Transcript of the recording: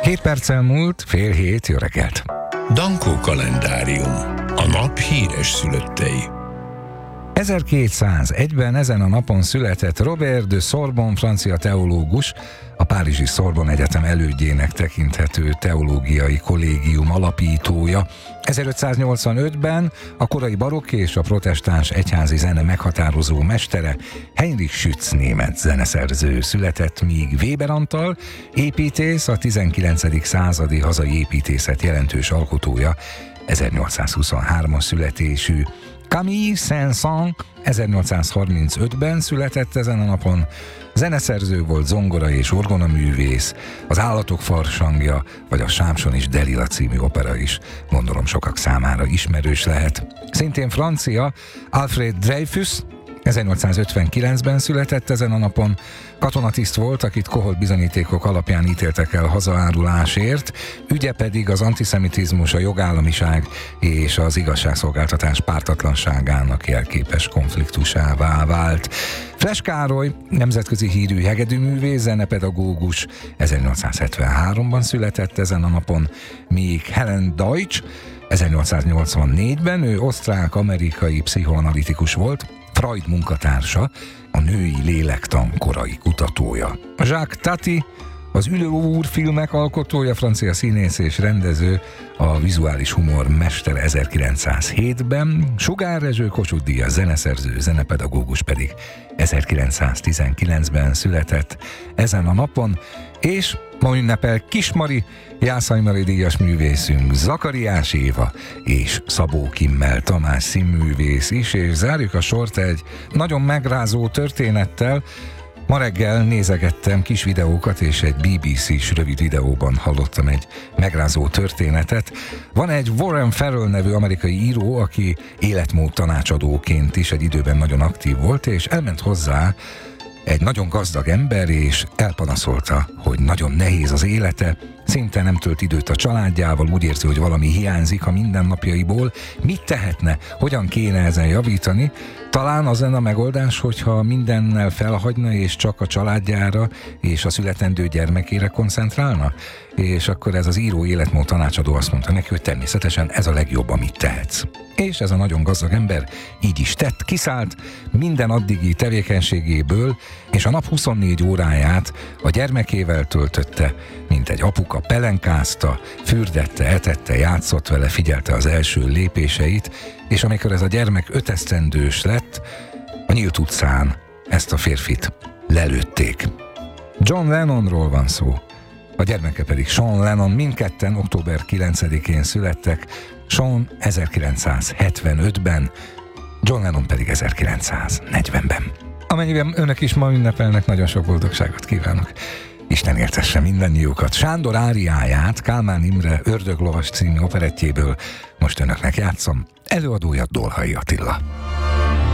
7 perccel múlt, 6:30, jó reggelt! Dankó kalendárium. A nap híres szülöttei. 1201-ben ezen a napon született Robert de Sorbonne, francia teológus, a párizsi Sorbonne Egyetem elődjének tekinthető teológiai kollégium alapítója. 1585-ben a korai barokk és a protestáns egyházi zene meghatározó mestere, Heinrich Schütz német zeneszerző született, míg Weber Antal, építész, a 19. századi hazai építészet jelentős alkotója, 1823-as születésű. Camille Saint-Saëns 1835-ben született ezen a napon, zeneszerző volt, zongora és orgonaművész, az Állatok farsangja, vagy a Sámson és Delila című opera is, gondolom sokak számára ismerős lehet. Szintén francia, Alfred Dreyfus 1859-ben született ezen a napon, katonatiszt volt, akit koholt bizonyítékok alapján ítéltek el hazaárulásért, ügye pedig az antiszemitizmus, a jogállamiság és az igazságszolgáltatás pártatlanságának jelképes konfliktusává vált. Fles Károly, nemzetközi hírű hegedűművész, zenepedagógus, 1873-ban született ezen a napon, míg Helen Deutsch 1884-ben, ő osztrák-amerikai pszichoanalitikus volt, Freud munkatársa, a női lélektan korai kutatója. Jacques Tati, az Ülő úr filmek alkotója, francia színész és rendező, a vizuális humor mestere 1907-ben, Sugár Rezső Kossuth Díjas zeneszerző, zenepedagógus pedig 1919-ben született ezen a napon, és ma ünnepel Kismari, Jászai Mari díjas művészünk, Zakariás Éva és Szabó Kimmel Tamás színművész is, és zárjuk a sort egy nagyon megrázó történettel. Ma reggel nézegettem kis videókat, és egy BBC-s rövid videóban hallottam egy megrázó történetet. Van egy Warren Farrell nevű amerikai író, aki életmód tanácsadóként is egy időben nagyon aktív volt, és elment hozzá egy nagyon gazdag ember, és elpanaszolta, hogy nagyon nehéz az élete, szinte nem tölt időt a családjával, úgy érzi, hogy valami hiányzik a mindennapjaiból. Mit tehetne? Hogyan kéne ezen javítani? Talán az lenne a megoldás, hogyha mindennel felhagyna, és csak a családjára és a születendő gyermekére koncentrálna? És akkor ez az író életmód tanácsadó azt mondta neki, hogy természetesen ez a legjobb, amit tehetsz. És ez a nagyon gazdag ember így is tett, kiszállt minden addigi tevékenységéből, és a nap 24 óráját a gyermekével töltötte, mint egy apuka, pelenkázta, fürdette, etette, játszott vele, figyelte az első lépéseit, és amikor ez a gyermek 5 esztendős lett, a nyílt utcán ezt a férfit lelőtték. John Lennonról van szó, a gyermeke pedig Sean Lennon, mindketten október 9-én születtek, Sean 1975-ben, John Lennon pedig 1940-ben. Amennyiben önök is ma ünnepelnek, nagyon sok boldogságot kívánok. Isten értesse mindannyiukat. Sándor áriáját Kálmán Imre Ördöglovas című operettjéből most önöknek játszom, előadója Dolhai Attila.